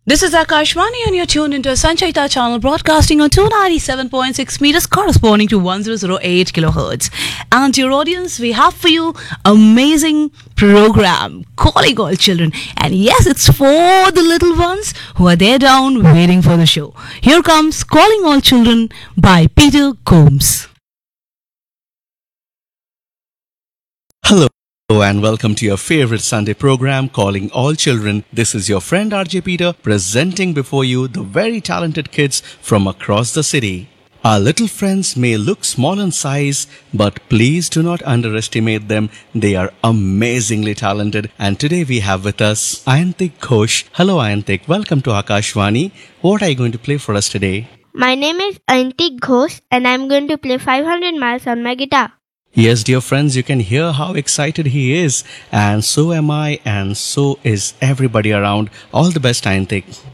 This is Akashvani and you're tuned into Sanchaita channel broadcasting on 297.6 meters corresponding to 1008 kilohertz. And to your audience, we have for you amazing program Calling All Children. And yes, it's for the little ones who are there down waiting for the show. Here comes Calling All Children by Peter Combs. Hello and welcome to your favorite Sunday program Calling All Children. This is your friend RJ Peter presenting before you the very talented kids from across the city. Our little friends may look small in size, but please do not underestimate them. They are amazingly talented. And today we have with us Ayantik Ghosh. Hello Ayantik, welcome to Akashvani. What are you going to play for us today? My name is Ayantik Ghosh and I'm going to play 500 miles on my guitar. Yes, dear friends, you can hear how excited he is. And so am I, and so is everybody around. All the best, Ayantik.